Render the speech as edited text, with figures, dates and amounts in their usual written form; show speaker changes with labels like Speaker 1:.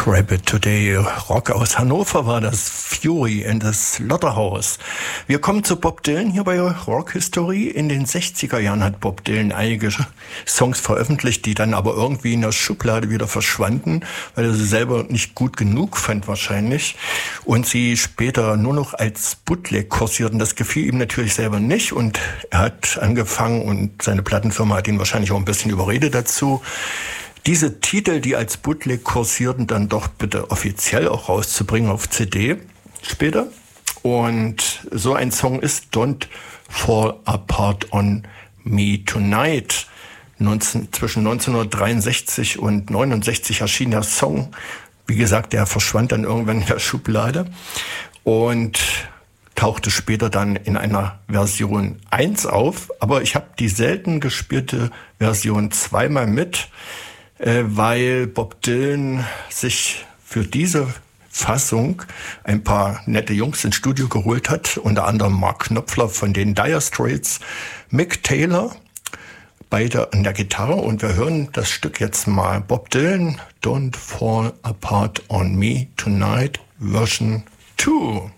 Speaker 1: Rabbit Today. Rock aus Hannover war das, Fury and the Slaughterhouse. Wir kommen zu Bob Dylan hier bei Rock History. In den 60er Jahren hat Bob Dylan einige Songs veröffentlicht, die dann aber irgendwie in der Schublade wieder verschwanden, weil er sie selber nicht gut genug fand wahrscheinlich. Und sie später nur noch als Bootleg kursierten. Das gefiel ihm natürlich selber nicht und er hat angefangen und seine Plattenfirma hat ihn wahrscheinlich auch ein bisschen überredet dazu, diese Titel, die als Bootleg kursierten, dann doch bitte offiziell auch rauszubringen auf CD später. Und so ein Song ist Don't Fall Apart on Me Tonight. Zwischen 1963 und 69 erschien der Song. Wie gesagt, der verschwand dann irgendwann in der Schublade und tauchte später dann in einer Version 1 auf. Aber ich habe die selten gespielte Version zweimal mit, weil Bob Dylan sich für diese Fassung ein paar nette Jungs ins Studio geholt hat, unter anderem Mark Knopfler von den Dire Straits, Mick Taylor, beide an der Gitarre, und wir hören das Stück jetzt mal. Bob Dylan, Don't Fall Apart on Me Tonight, Version 2.